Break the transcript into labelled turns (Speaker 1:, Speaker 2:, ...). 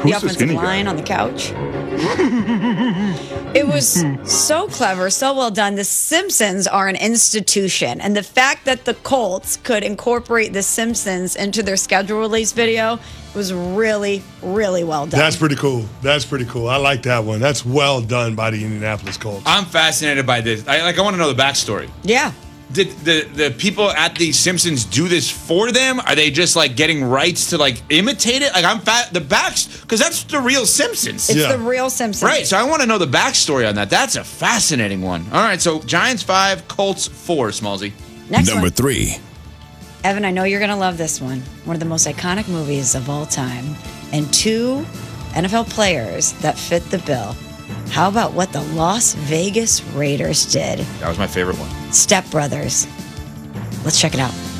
Speaker 1: the offensive line on the couch. It was so clever, so well done. The Simpsons are an institution, and the fact that the Colts could incorporate the Simpsons into their schedule release video was really, really well done.
Speaker 2: That's pretty cool. I like that one. That's well done by the Indianapolis Colts.
Speaker 3: I'm fascinated by this. I want to know the backstory.
Speaker 1: Yeah.
Speaker 3: Did the people at the Simpsons do this for them? Are they just like getting rights to like imitate it? Like because that's the real Simpsons.
Speaker 1: It's the real Simpsons.
Speaker 3: Right. So I want to know the backstory on that. That's a fascinating one. All right. So Giants 5, Colts 4, Smallsy.
Speaker 1: Next
Speaker 4: Number
Speaker 1: one.
Speaker 4: 3.
Speaker 1: Evan, I know you're going to love this one. One of the most iconic movies of all time. And 2 NFL players that fit the bill. How about what the Las Vegas Raiders did?
Speaker 3: That was my favorite one.
Speaker 1: Step Brothers. Let's check it out.